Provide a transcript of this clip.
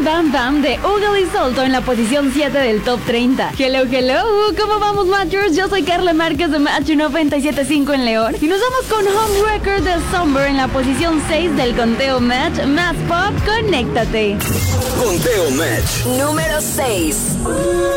Bam Bam de Ugal y Solto en la posición 7 del Top 30. Hello, hello, ¿cómo vamos, Matchers? Yo soy Carla Márquez de Match 97.5 en León. Y nos vamos con Home Record de Somber en la posición 6 del conteo Match. Más pop, conéctate. Conteo Match número 6.